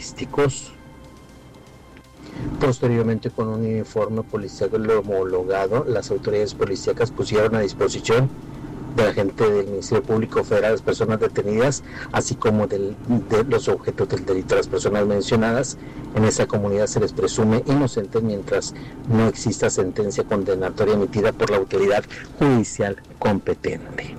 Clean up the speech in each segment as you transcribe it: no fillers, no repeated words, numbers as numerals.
Posteriormente, con un uniforme policial homologado, las autoridades policíacas pusieron a disposición del agente del Ministerio Público Federal las personas detenidas, así como de los objetos del delito. Las personas mencionadas en esa comunidad se les presume inocentes mientras no exista sentencia condenatoria emitida por la autoridad judicial competente.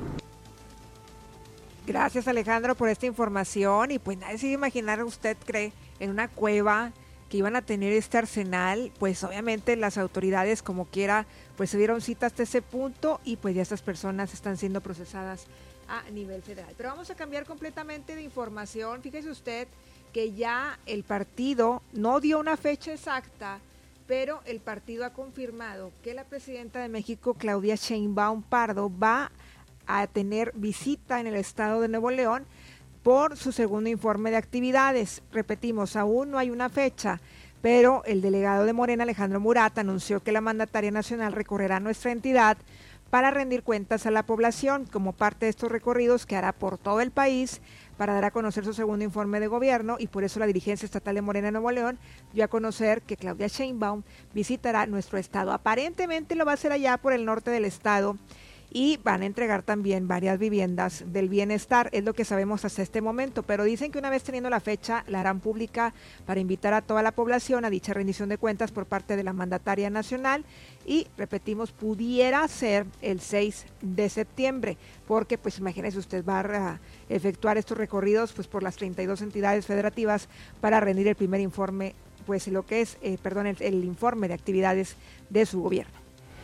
Gracias, Alejandro, por esta información. Y pues nadie se iba a imaginar, ¿usted cree, en una cueva que iban a tener este arsenal? Pues obviamente las autoridades, como quiera, pues se dieron cita hasta ese punto y pues ya estas personas están siendo procesadas a nivel federal. Pero vamos a cambiar completamente de información. Fíjese usted que ya el partido no dio una fecha exacta, pero el partido ha confirmado que la presidenta de México, Claudia Sheinbaum Pardo, va a tener visita en el estado de Nuevo León por su segundo informe de actividades. Repetimos, aún no hay una fecha, pero el delegado de Morena, Alejandro Murat, anunció que la mandataria nacional recorrerá nuestra entidad para rendir cuentas a la población como parte de estos recorridos que hará por todo el país para dar a conocer su segundo informe de gobierno, y por eso la dirigencia estatal de Morena en Nuevo León dio a conocer que Claudia Sheinbaum visitará nuestro estado. Aparentemente lo va a hacer allá por el norte del estado, y van a entregar también varias viviendas del bienestar, es lo que sabemos hasta este momento, pero dicen que una vez teniendo la fecha la harán pública para invitar a toda la población a dicha rendición de cuentas por parte de la mandataria nacional, y repetimos, pudiera ser el 6 de septiembre, porque pues imagínese usted, va a efectuar estos recorridos pues por las 32 entidades federativas para rendir el primer informe, pues lo que es, el informe de actividades de su gobierno.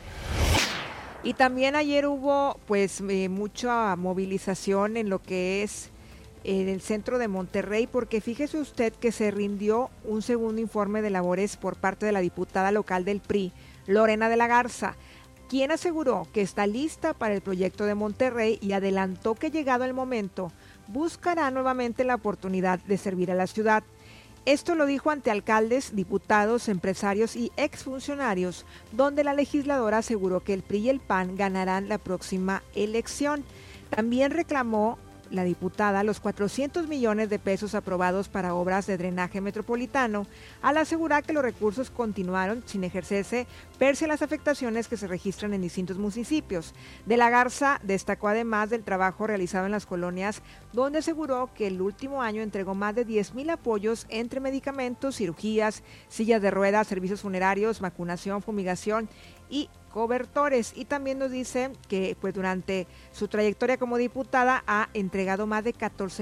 Y también ayer hubo pues mucha movilización en lo que es en el centro de Monterrey, porque fíjese usted que se rindió un segundo informe de labores por parte de la diputada local del PRI, Lorena de la Garza, quien aseguró que está lista para el proyecto de Monterrey y adelantó que llegado el momento buscará nuevamente la oportunidad de servir a la ciudad. Esto lo dijo ante alcaldes, diputados, empresarios y exfuncionarios, donde la legisladora aseguró que el PRI y el PAN ganarán la próxima elección. También reclamó la diputada los 400 millones de pesos aprobados para obras de drenaje metropolitano, al asegurar que los recursos continuaron sin ejercerse pese a las afectaciones que se registran en distintos municipios. De la Garza destacó además del trabajo realizado en las colonias, donde aseguró que el último año entregó más de 10,000 apoyos entre medicamentos, cirugías, sillas de ruedas, servicios funerarios, vacunación, fumigación y cobertores. Y también nos dice que pues durante su trayectoria como diputada ha entregado más de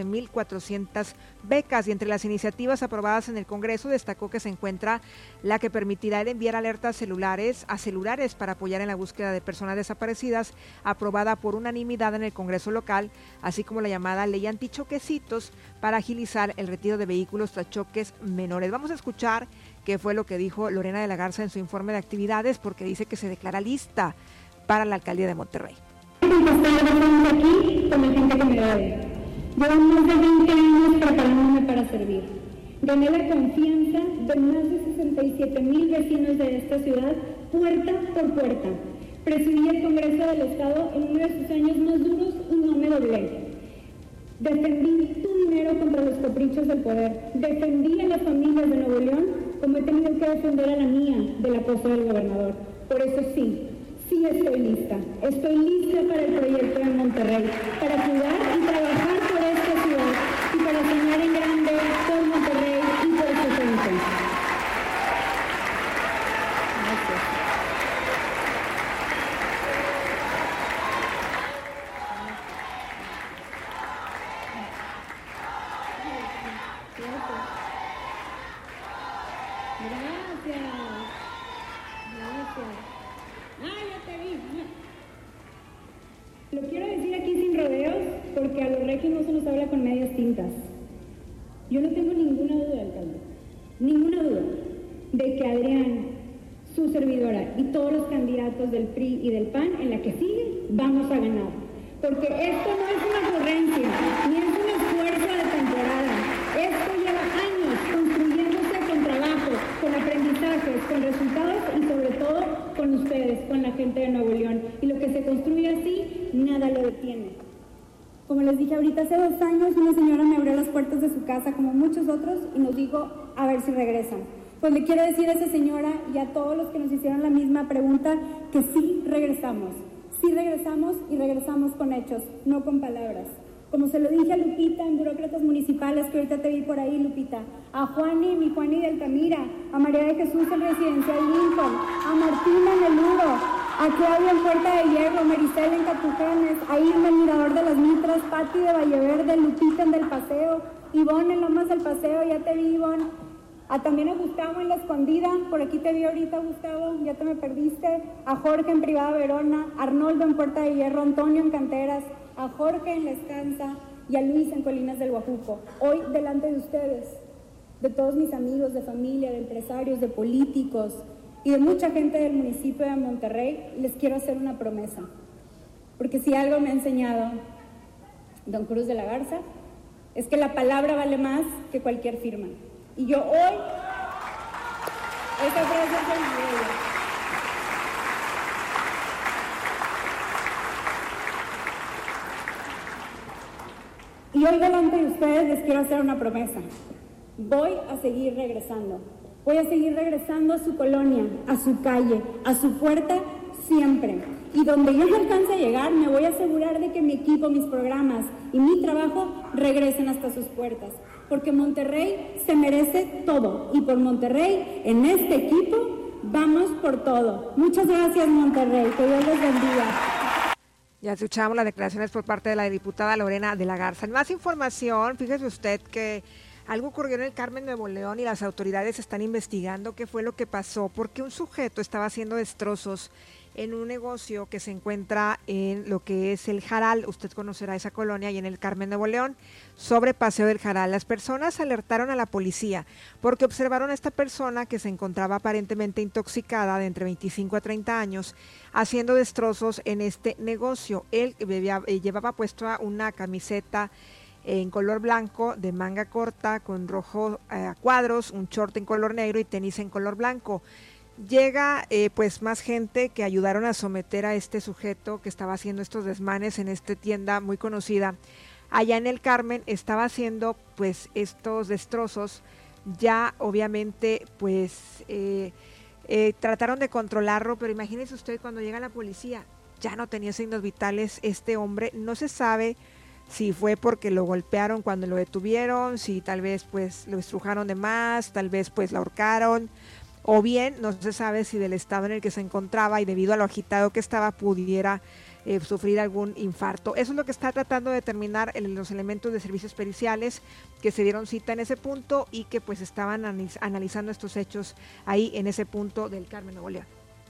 14,400 becas, y entre las iniciativas aprobadas en el Congreso destacó que se encuentra la que permitirá el enviar alertas a celulares para apoyar en la búsqueda de personas desaparecidas, aprobada por unanimidad en el Congreso local, así como la llamada ley antichoquecitos para agilizar el retiro de vehículos tras choques menores. Vamos a escuchar qué fue lo que dijo Lorena de la Garza en su informe de actividades, porque dice que se declara lista para la alcaldía de Monterrey. Estamos aquí con la gente que me rodea. Llevo más de 20 años preparándome para servir. Gané la confianza de más de 67,000 vecinos de esta ciudad, puerta por puerta. Presidí el Congreso del Estado en uno de sus años más duros y no me doblé. Defendí tu dinero contra los caprichos del poder. Defendí a las familias de Nuevo León como he tenido que defender a la mía del acoso del gobernador. Por eso sí estoy lista. Estoy lista para el proyecto de Monterrey, para cuidar y trabajar por esta ciudad y para soñar en grande por Monterrey y por su gente. Gracias. Lo quiero decir aquí sin rodeos, porque a los regios no se nos habla con medias tintas. Yo no tengo ninguna duda, alcalde, ninguna duda de que Adrián, su servidora y todos los candidatos del PRI y del PAN en la que sigue, vamos a ganar. Porque esto no es una ocurrencia, ni es un esfuerzo de temporada. Esto lleva años construyéndose con trabajo, con aprendizajes, con resultados y sobre todo con ustedes, con la gente de Nuevo León. Y lo que se construye así, nada lo detiene. Como les dije ahorita, hace 2 años una señora me abrió las puertas de su casa, como muchos otros, y nos dijo, a ver si regresan. Pues le quiero decir a esa señora y a todos los que nos hicieron la misma pregunta, que sí regresamos y regresamos con hechos, no con palabras. Como se lo dije a Lupita en Burócratas Municipales, que ahorita te vi por ahí, Lupita, a Juani, mi Juani de Altamira, a María de Jesús en Residencial Lincoln, a Martina en El Uro, a Claudia en Puerta de Hierro, Maricel en Catujanes, a Irma en Mirador de las Mitras, Pati de Valleverde, Lupita en Del Paseo, Ivonne en Lomas del Paseo, ya te vi, Ivonne. También a Gustavo en La Escondida, por aquí te vi ahorita, Gustavo, ya te me perdiste. A Jorge en Privada Verona, Arnoldo en Puerta de Hierro, Antonio en Canteras, a Jorge en La Escanza y a Luis en Colinas del Guajuco. Hoy, delante de ustedes, de todos mis amigos, de familia, de empresarios, de políticos y de mucha gente del municipio de Monterrey, les quiero hacer una promesa. Porque si algo me ha enseñado don Cruz de la Garza, es que la palabra vale más que cualquier firma. Y yo hoy, esta frase es de y hoy delante de ustedes les quiero hacer una promesa. Voy a seguir regresando. Voy a seguir regresando a su colonia, a su calle, a su puerta, siempre. Y donde yo no alcance a llegar, me voy a asegurar de que mi equipo, mis programas y mi trabajo regresen hasta sus puertas. Porque Monterrey se merece todo. Y por Monterrey, en este equipo, vamos por todo. Muchas gracias, Monterrey. Que Dios les bendiga. Ya escuchamos las declaraciones por parte de la diputada Lorena de la Garza. En más información, fíjese usted que algo ocurrió en el Carmen, Nuevo León, y las autoridades están investigando qué fue lo que pasó, porque un sujeto estaba haciendo destrozos en un negocio que se encuentra en lo que es el Jaral. Usted conocerá esa colonia, y en el Carmen, Nuevo León, sobre Paseo del Jaral. Las personas alertaron a la policía porque observaron a esta persona que se encontraba aparentemente intoxicada, de entre 25 a 30 años, haciendo destrozos en este negocio. Él llevaba puesta una camiseta en color blanco, de manga corta, con rojo a cuadros, un short en color negro y tenis en color blanco. Llega pues más gente que ayudaron a someter a este sujeto que estaba haciendo estos desmanes en esta tienda muy conocida allá en el Carmen. Estaba haciendo pues estos destrozos. Ya obviamente pues trataron de controlarlo, pero imagínese usted, cuando llega la policía ya no tenía signos vitales este hombre. No se sabe si fue porque lo golpearon cuando lo detuvieron, si tal vez pues lo estrujaron de más, tal vez pues lo ahorcaron, o bien no se sabe si del estado en el que se encontraba y debido a lo agitado que estaba pudiera sufrir algún infarto. Eso es lo que está tratando de determinar los elementos de servicios periciales que se dieron cita en ese punto y que pues estaban analizando estos hechos ahí en ese punto del Carmen, Nuevo León.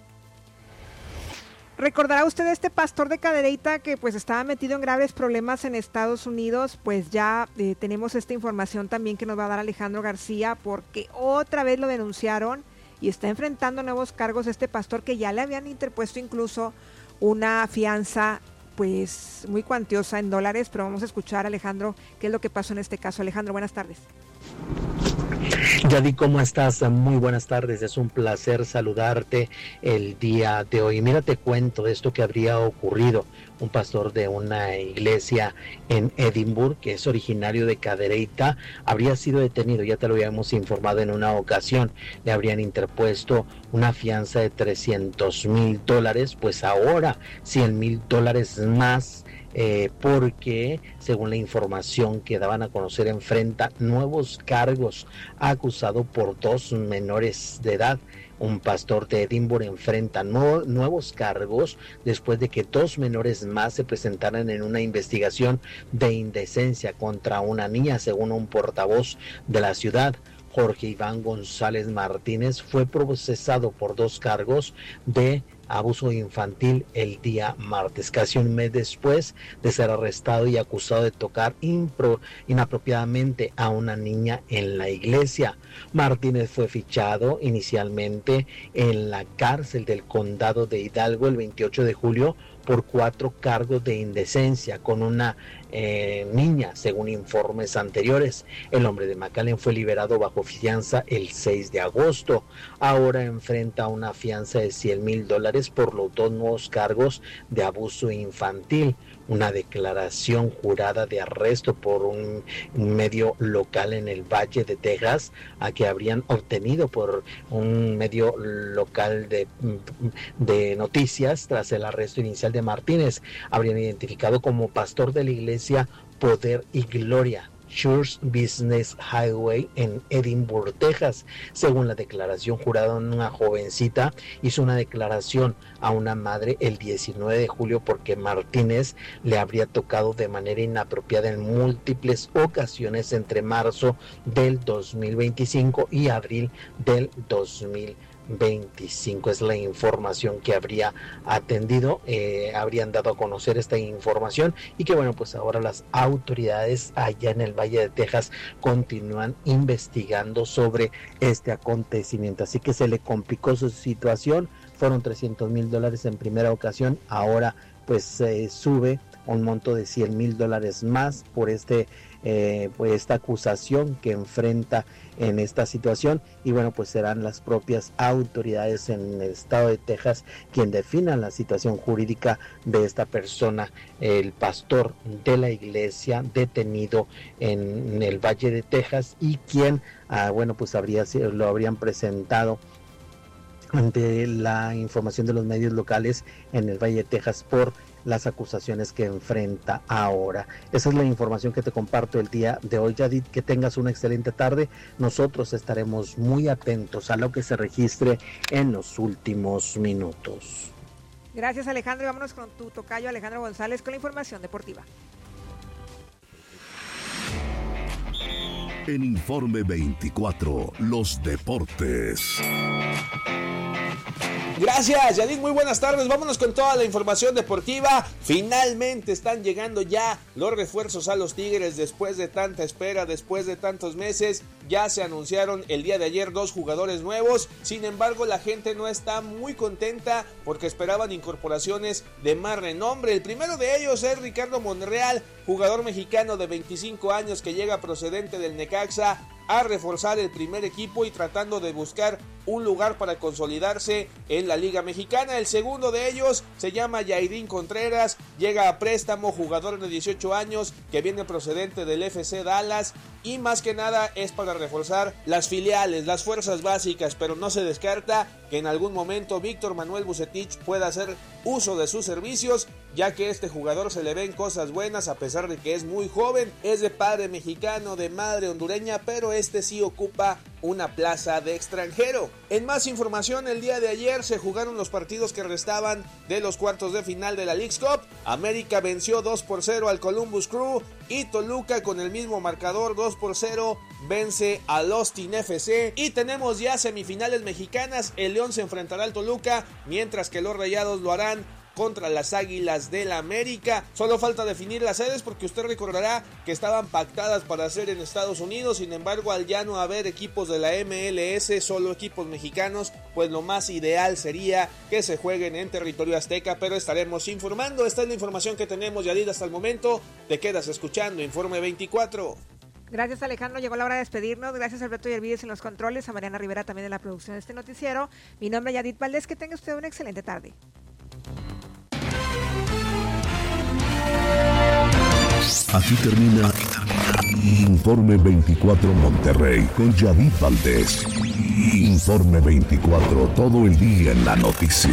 Recordará usted este pastor de Cadereyta que pues estaba metido en graves problemas en Estados Unidos. Pues ya tenemos esta información también que nos va a dar Alejandro García, porque otra vez lo denunciaron y está enfrentando nuevos cargos este pastor, que ya le habían interpuesto incluso una fianza pues muy cuantiosa en dólares. Pero vamos a escuchar, Alejandro, qué es lo que pasó en este caso. Alejandro, buenas tardes. Yadi, ¿cómo estás? Muy buenas tardes, es un placer saludarte el día de hoy. Mira, te cuento de esto que habría ocurrido. Un pastor de una iglesia en Edimburgo, que es originario de Cadereyta, habría sido detenido. Ya te lo habíamos informado en una ocasión. Le habrían interpuesto una fianza de $300,000, pues ahora $100,000 más, porque según la información que daban a conocer, enfrenta nuevos cargos, acusado por 2 menores de edad. Un pastor de Edimburgo enfrenta nuevos cargos después de que 2 menores más se presentaran en una investigación de indecencia contra una niña, según un portavoz de la ciudad. Jorge Iván González Martínez fue procesado por 2 cargos de abuso infantil el día martes, casi un mes después de ser arrestado y acusado de tocar inapropiadamente a una niña en la iglesia. Martínez fue fichado inicialmente en la cárcel del condado de Hidalgo el 28 de julio por 4 cargos de indecencia con una niña, según informes anteriores. El hombre de McAllen fue liberado bajo fianza el 6 de agosto. Ahora enfrenta una fianza de $100,000 por los 2 nuevos cargos de abuso infantil. una declaración jurada de arresto por un medio local en el Valle de Texas, a que habrían obtenido por un medio local de noticias tras el arresto inicial de Martínez. Habrían identificado como pastor de la iglesia Poder y Gloria Church Business Highway en Edinburgh, Texas. Según la declaración jurada, una jovencita hizo una declaración a una madre el 19 de julio porque Martínez le habría tocado de manera inapropiada en múltiples ocasiones entre marzo del 2025 y abril del 2025. Es la información que habría atendido, habrían dado a conocer esta información, y que bueno, pues ahora las autoridades allá en el Valle de Texas continúan investigando sobre este acontecimiento. Así que se le complicó su situación. Fueron $300,000 en primera ocasión, ahora pues sube un monto de $100,000 más por pues esta acusación que enfrenta en esta situación. Y bueno, pues serán las propias autoridades en el estado de Texas quien definan la situación jurídica de esta persona, el pastor de la iglesia detenido en el Valle de Texas, y quien bueno, pues lo habrían presentado ante la información de los medios locales en el Valle de Texas por las acusaciones que enfrenta ahora. Esa es la información que te comparto el día de hoy, Yadid. Que tengas una excelente tarde. Nosotros estaremos muy atentos a lo que se registre en los últimos minutos. Gracias, Alejandro, y vámonos con tu tocayo Alejandro González con la información deportiva. En Informe 24, los deportes. Gracias, Yadid, muy buenas tardes. Vámonos con toda la información deportiva. Finalmente están llegando ya los refuerzos a los Tigres después de tanta espera, después de tantos meses. Ya se anunciaron el día de ayer 2 jugadores nuevos. Sin embargo, la gente no está muy contenta porque esperaban incorporaciones de más renombre. El primero de ellos es Ricardo Monreal, jugador mexicano de 25 años que llega procedente del Necaxa a reforzar el primer equipo y tratando de buscar un lugar para consolidarse en la Liga Mexicana. El segundo de ellos se llama Yairín Contreras, llega a préstamo, jugador de 18 años que viene procedente del FC Dallas, y más que nada es para reforzar las filiales, las fuerzas básicas, pero no se descarta que en algún momento Víctor Manuel Vucetich pueda hacer uso de sus servicios, ya que este jugador se le ven cosas buenas a pesar de que es muy joven, es de padre mexicano, de madre hondureña, pero este sí ocupa una plaza de extranjero. En más información, el día de ayer se jugaron los partidos que restaban de los cuartos de final de la Leagues Cup. América venció 2-0 al Columbus Crew y Toluca con el mismo marcador 2-0 vence al Austin FC. Y tenemos ya semifinales mexicanas. El León se enfrentará al Toluca, mientras que los Rayados lo harán contra las Águilas del América. Solo falta definir las sedes porque usted recordará que estaban pactadas para ser en Estados Unidos. Sin embargo, al ya no haber equipos de la MLS, solo equipos mexicanos, pues lo más ideal sería que se jueguen en territorio azteca, pero estaremos informando. Esta es la información que tenemos, Yadid, hasta el momento. Te quedas escuchando Informe 24. Gracias, Alejandro. Llegó la hora de despedirnos. Gracias a Alberto Yervides en los controles, a Mariana Rivera también en la producción de este noticiero. Mi nombre es Yadid Valdés. Que tenga usted una excelente tarde. Aquí termina Informe 24 Monterrey con Yadid Valdés. Informe 24, todo el día en la noticia.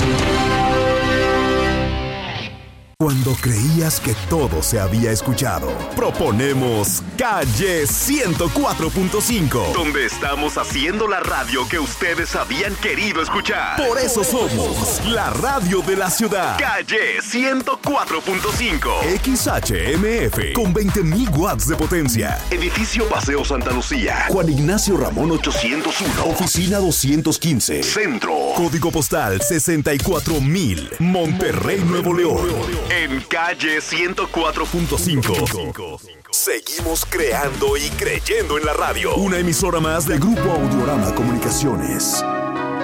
Cuando creías que todo se había escuchado, proponemos Calle 104.5, donde estamos haciendo la radio que ustedes habían querido escuchar. Por eso somos la radio de la ciudad. Calle 104.5, XHMF, con 20,000 watts de potencia. Edificio Paseo Santa Lucía, Juan Ignacio Ramón 801, Oficina 215, Centro, Código Postal 64,000, Monterrey, Nuevo León. En Calle 104.5. Seguimos creando y creyendo en la radio. Una emisora más del Grupo Audiorama Comunicaciones.